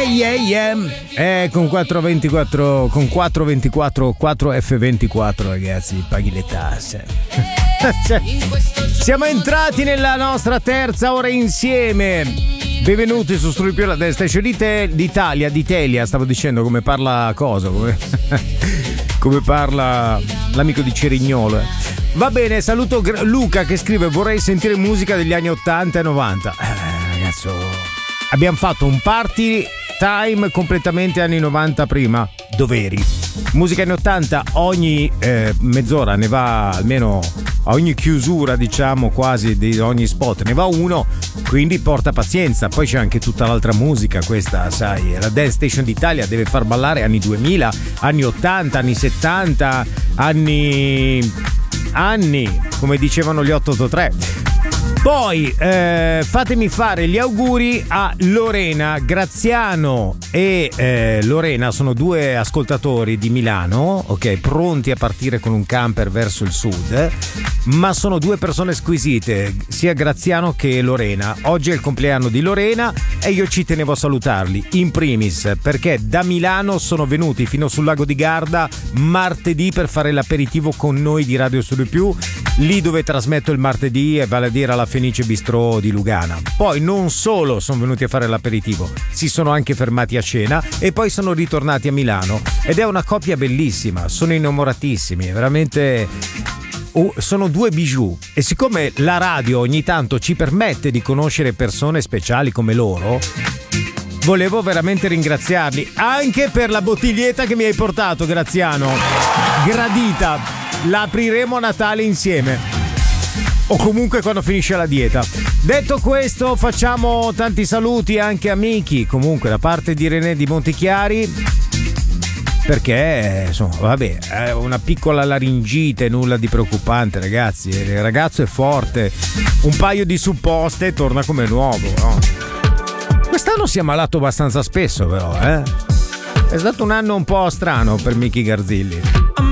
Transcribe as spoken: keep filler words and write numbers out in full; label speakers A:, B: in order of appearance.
A: Yeah, yeah, yeah. Eh, con quattro ventiquattro, con quattro ventiquattro, quattro F ventiquattro, ragazzi, paghi le tasse. Siamo entrati nella nostra terza ora insieme. Benvenuti su Studio la Station d'Italia, d'Italia, stavo dicendo come parla cosa, come, come parla l'amico di Cerignolo. Eh. Va bene, saluto Luca che scrive: vorrei sentire musica degli anni ottanta e novanta. Eh, ragazzo, abbiamo fatto un party time completamente anni novanta prima. Doveri. Musica anni ottanta, ogni eh, mezz'ora ne va almeno, a ogni chiusura diciamo quasi di ogni spot ne va uno, quindi porta pazienza. Poi c'è anche tutta l'altra musica, questa sai, la Dance Station d'Italia deve far ballare anni duemila, anni ottanta, anni settanta, anni anni come dicevano gli otto otto tre. Poi eh, fatemi fare gli auguri a Lorena. Graziano e eh, Lorena sono due ascoltatori di Milano, ok, pronti a partire con un camper verso il sud, ma sono due persone squisite, sia Graziano che Lorena. Oggi è il compleanno di Lorena e io ci tenevo a salutarli in primis perché da Milano sono venuti fino sul lago di Garda martedì per fare l'aperitivo con noi di Radio Studio Più, lì dove trasmetto il martedì, e vale a dire alla Fenice Bistrò di Lugana. Poi non solo sono venuti a fare l'aperitivo, si sono anche fermati a cena e poi sono ritornati a Milano ed è una coppia bellissima, sono innamoratissimi, veramente oh, sono due bijou. E siccome la radio ogni tanto ci permette di conoscere persone speciali come loro, volevo veramente ringraziarli anche per la bottiglietta che mi hai portato, Graziano, gradita, la apriremo a Natale insieme o comunque quando finisce la dieta. Detto questo, facciamo tanti saluti anche a Miki, comunque da parte di René di Montichiari, perché insomma vabbè, è una piccola laringite, nulla di preoccupante ragazzi, il ragazzo è forte, un paio di supposte e torna come nuovo, no? Quest'anno si è ammalato abbastanza spesso però, eh? È stato un anno un po' strano per Miki Garzilli.